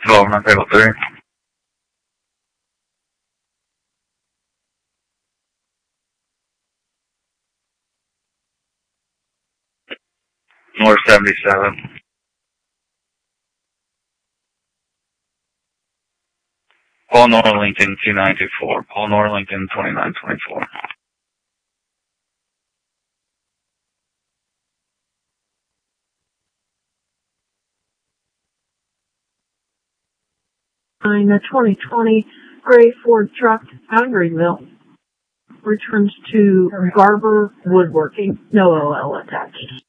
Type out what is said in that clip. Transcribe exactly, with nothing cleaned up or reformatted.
Development Table three. North seventy-seven. Paul Norlincoln two nine two four. Paul Norlincoln twenty-nine twenty-four. Nine, a twenty twenty gray Ford truck, Foundryville, returns to Garber Woodworking, no O L attached.